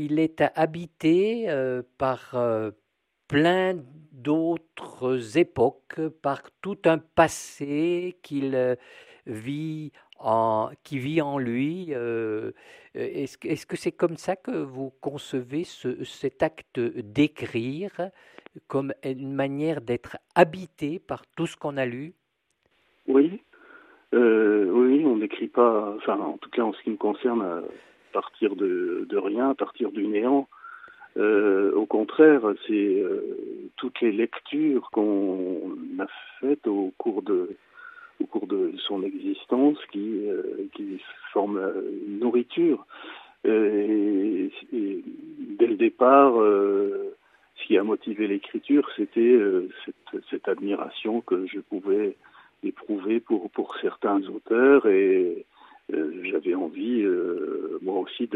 il est habité par plein d'autres époques, par tout un passé qui vit en lui. Est-ce que c'est comme ça que vous concevez cet acte d'écrire comme une manière d'être habité par tout ce qu'on a lu? Oui, oui, on n'écrit pas, enfin, en tout cas en ce qui me concerne, à partir de rien, à partir du néant. Au contraire, c'est toutes les lectures qu'on a faites au cours de son existence qui forment une nourriture. Et dès le départ, ce qui a motivé l'écriture, c'était cette admiration que je pouvais éprouver pour certains auteurs et j'avais envie, moi aussi,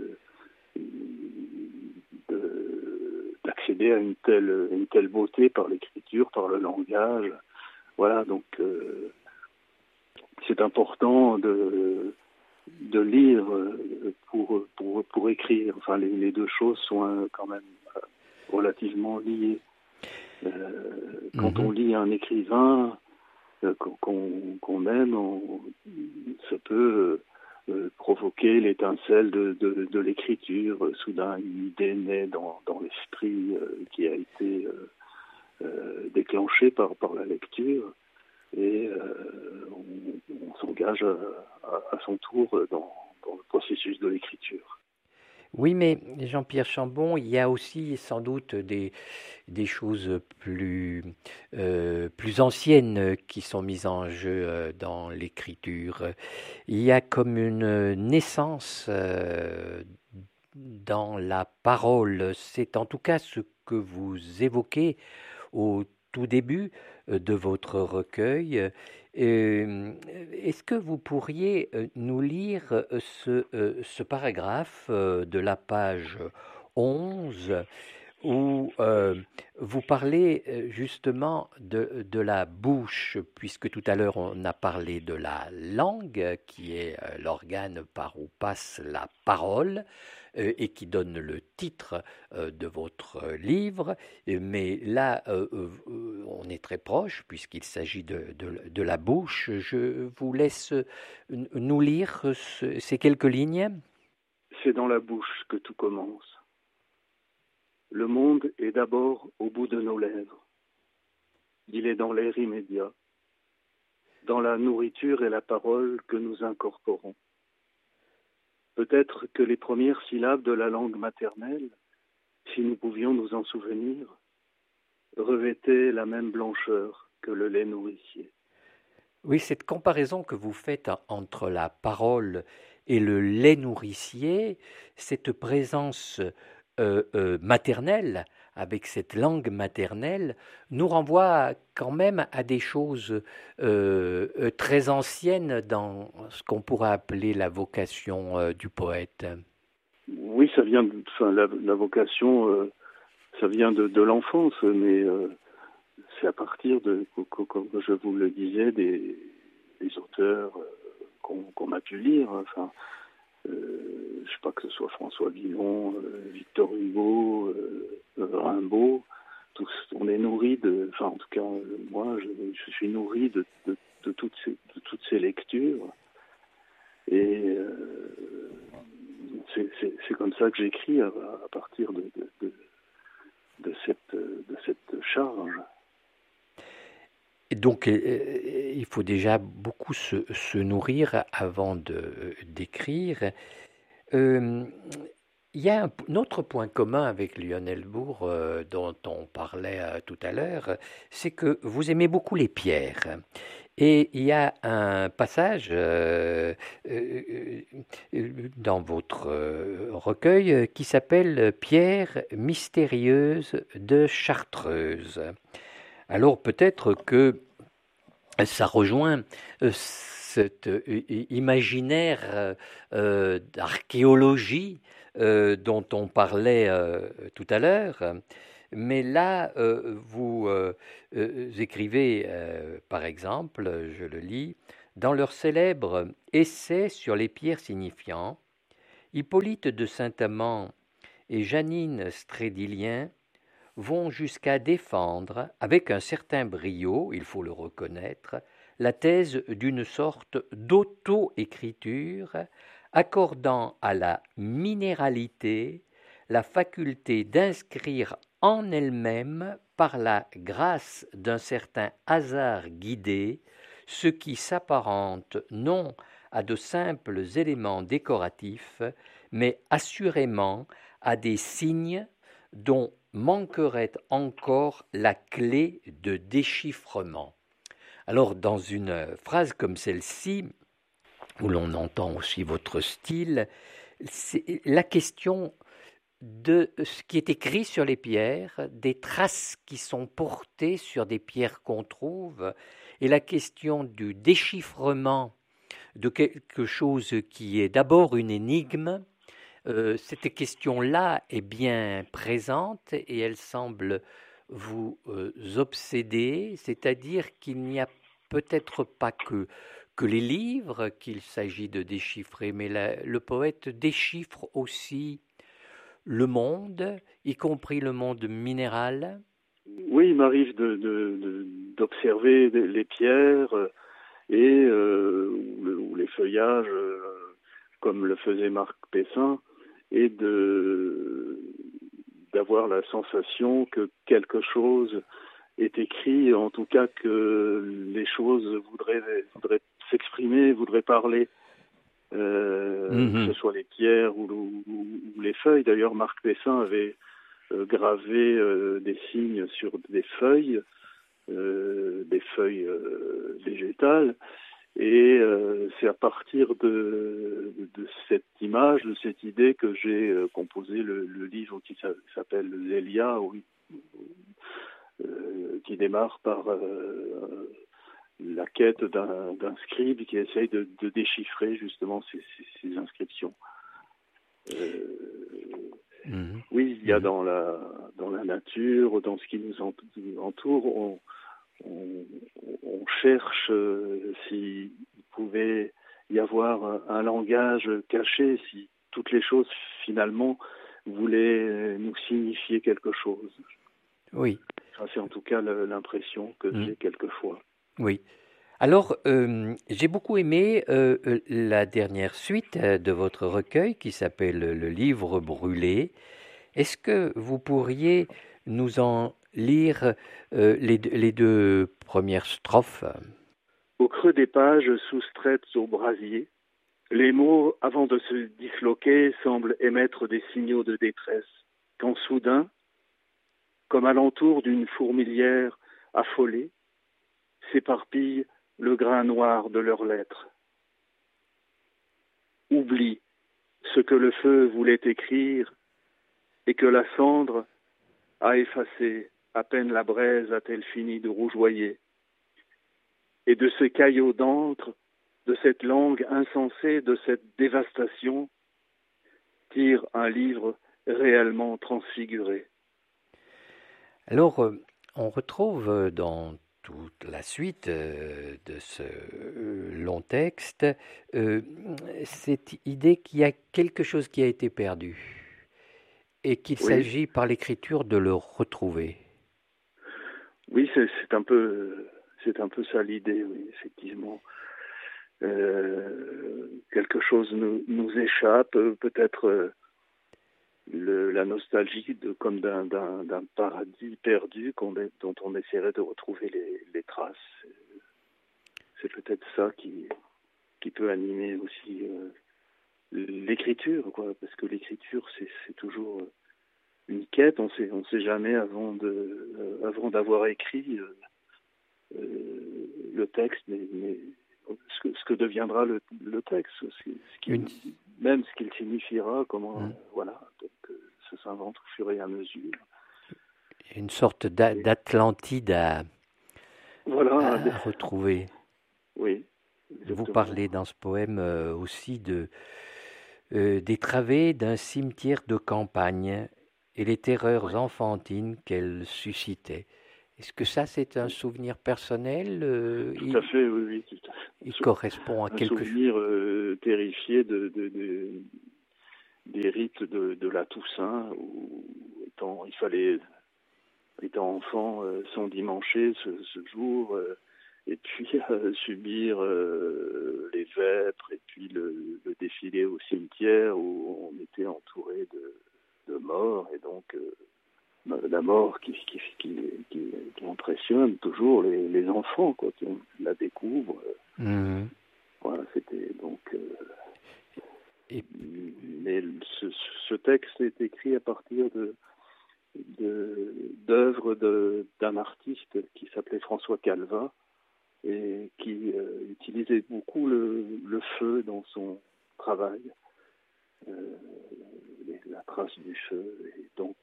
d'accéder à une telle beauté par l'écriture, par le langage. Voilà, donc c'est important de lire pour écrire. Enfin, les deux choses sont quand même relativement liées. Quand on Mhm. lit un écrivain qu'on aime, ça peut provoquer l'étincelle de l'écriture. Soudain, une idée naît dans l'esprit qui a été déclenchée par la lecture et on s'engage à son tour dans le processus de l'écriture. Oui, mais Jean-Pierre Chambon, il y a aussi sans doute des choses plus anciennes qui sont mises en jeu dans l'écriture. Il y a comme une naissance dans la parole. C'est en tout cas ce que vous évoquez au tout début de votre recueil. Est-ce que vous pourriez nous lire ce paragraphe de la page 11 où vous parlez justement de la bouche, puisque tout à l'heure on a parlé de la langue, qui est l'organe par où passe la parole, et qui donne le titre de votre livre, mais là on est très proche, puisqu'il s'agit de la bouche. Je vous laisse nous lire ces quelques lignes. C'est dans la bouche que tout commence. Le monde est d'abord au bout de nos lèvres. Il est dans l'air immédiat, dans la nourriture et la parole que nous incorporons. Peut-être que les premières syllabes de la langue maternelle, si nous pouvions nous en souvenir, revêtaient la même blancheur que le lait nourricier. Oui, cette comparaison que vous faites entre la parole et le lait nourricier, cette présence maternelle, avec cette langue maternelle, nous renvoie quand même à des choses très anciennes dans ce qu'on pourrait appeler la vocation du poète. Oui, ça vient, enfin, la vocation, ça vient de l'enfance, mais c'est à partir comme je vous le disais, des auteurs qu'on a pu lire. Enfin, je sais pas, que ce soit François Villon, Victor Hugo, Rimbaud. Tous, on est nourri enfin en tout cas moi, je suis nourri de toutes ces lectures et c'est comme ça que j'écris à partir de cette charge. Et donc, il faut déjà beaucoup se nourrir avant d'écrire. Euh, il y a un autre point commun avec Lionel Bourg dont on parlait tout à l'heure, c'est que vous aimez beaucoup les pierres. Et il y a un passage dans votre recueil qui s'appelle Pierre mystérieuse de Chartreuse. Alors peut-être que ça rejoint cet imaginaire d'archéologie dont on parlait tout à l'heure. Mais là, vous écrivez, par exemple, je le lis, dans leur célèbre essai sur les pierres signifiants, Hippolyte de Saint-Amand et Janine Strédilien vont jusqu'à défendre, avec un certain brio, il faut le reconnaître, la thèse d'une sorte d'auto-écriture accordant à la minéralité la faculté d'inscrire en elle-même, par la grâce d'un certain hasard guidé, ce qui s'apparente non à de simples éléments décoratifs, mais assurément à des signes dont manquerait encore la clé de déchiffrement. Alors, dans une phrase comme celle-ci, où l'on entend aussi votre style, c'est la question de ce qui est écrit sur les pierres, des traces qui sont portées sur des pierres qu'on trouve, et la question du déchiffrement de quelque chose qui est d'abord une énigme. Cette question-là est bien présente et elle semble vous obséder, c'est-à-dire qu'il n'y a peut-être pas que les livres qu'il s'agit de déchiffrer, mais le poète déchiffre aussi le monde, y compris le monde minéral. Oui, il m'arrive d'observer les pierres et ou les feuillages, comme le faisait Marc Pessin, et d'avoir la sensation que quelque chose est écrit, en tout cas que les choses voudraient s'exprimer, voudraient parler. Que ce soit les pierres ou les feuilles. D'ailleurs, Marc Pessin avait gravé des signes sur des feuilles végétales. Et c'est à partir de cette image, de cette idée, que j'ai composé le livre qui s'appelle Zélia, qui démarre par la quête d'un scribe qui essaye de déchiffrer justement ces inscriptions. Oui, il y a dans la nature, dans ce qui nous entoure, on cherche s'il pouvait y avoir un langage caché, si toutes les choses finalement voulaient nous signifier quelque chose. Oui. Ça, c'est en tout cas l'impression que j'ai quelquefois. Oui. Alors, j'ai beaucoup aimé la dernière suite de votre recueil qui s'appelle Le Livre brûlé. Est-ce que vous pourriez nous en lire les deux premières strophes? Au creux des pages soustraites au brasier, les mots, avant de se disloquer, semblent émettre des signaux de détresse, quand soudain, comme alentour d'une fourmilière affolée, s'éparpille le grain noir de leurs lettres. Oublie ce que le feu voulait écrire et que la cendre a effacé, à peine la braise a-t-elle fini de rougeoyer. Et de ces caillots d'encre, de cette langue insensée, de cette dévastation, tire un livre réellement transfiguré. Alors, on retrouve dans toute la suite de ce long texte cette idée qu'il y a quelque chose qui a été perdu et qu'il s'agit par l'écriture de le retrouver. Oui, c'est un peu ça l'idée, oui, effectivement. Quelque chose nous échappe, peut-être la nostalgie comme d'un paradis perdu dont on essaierait de retrouver les traces. C'est peut-être ça qui peut animer aussi l'écriture, quoi, parce que l'écriture c'est toujours une quête. On sait jamais avant d'avoir écrit le texte, mais ce que deviendra le texte, même ce qu'il signifiera, comment, voilà, donc ça s'invente au fur et à mesure. Une sorte d'Atlantide à retrouver. Oui. Exactement. Vous parlez dans ce poème aussi des travées d'un cimetière de campagne et les terreurs enfantines qu'elle suscitait. Est-ce que ça, c'est un souvenir personnel Tout à fait, oui, tout à fait. Il correspond à quelque chose. Un souvenir terrifié des rites de la Toussaint, où étant enfant, s'endimancher ce jour, et puis subir les vêpres, et puis le défilé au cimetière où on était entouré de morts, et donc la mort qui impressionne toujours les enfants quand on la découvre. Voilà, c'était donc... Mais ce texte est écrit à partir d'œuvres d'un artiste qui s'appelait François Calvat et qui utilisait beaucoup le feu dans son travail, la trace du feu. Et donc,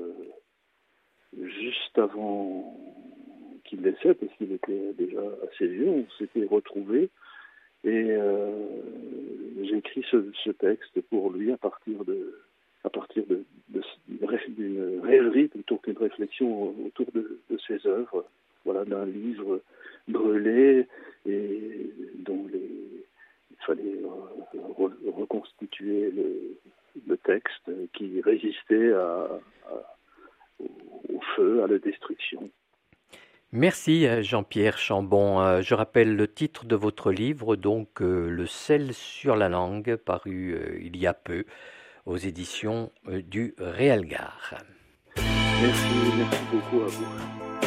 juste avant qu'il décède, parce qu'il était déjà assez vieux, on s'était retrouvés et j'ai écrit ce texte pour lui à partir d'une rêverie plutôt qu'une réflexion autour de ses œuvres, voilà, d'un livre brûlé et dont il fallait reconstituer le texte qui résistait au feu, à la destruction. Merci Jean-Pierre Chambon. Je rappelle le titre de votre livre, donc Le sel sur la langue, paru il y a peu aux éditions du Réalgard. Merci beaucoup à vous.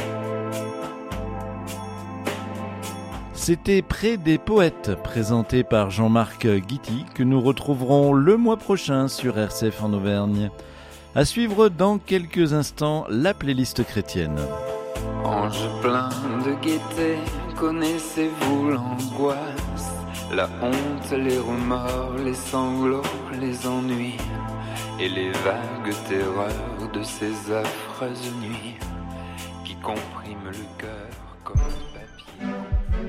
C'était Près des poètes, présenté par Jean-Marc Guity, que nous retrouverons le mois prochain sur RCF en Auvergne. À suivre dans quelques instants la playlist chrétienne. Ange plein de gaieté, connaissez-vous l'angoisse, la honte, les remords, les sanglots, les ennuis et les vagues terreurs de ces affreuses nuits qui compriment le cœur comme un papier.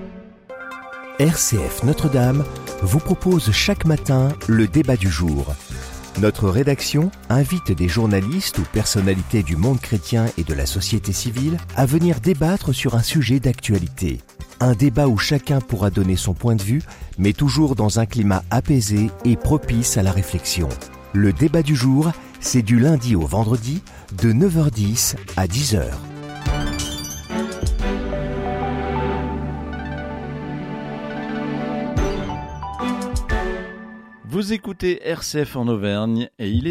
RCF Notre-Dame vous propose chaque matin le débat du jour. Notre rédaction invite des journalistes ou personnalités du monde chrétien et de la société civile à venir débattre sur un sujet d'actualité. Un débat où chacun pourra donner son point de vue, mais toujours dans un climat apaisé et propice à la réflexion. Le débat du jour, c'est du lundi au vendredi, de 9h10 à 10h. Vous écoutez RCF en Auvergne et il est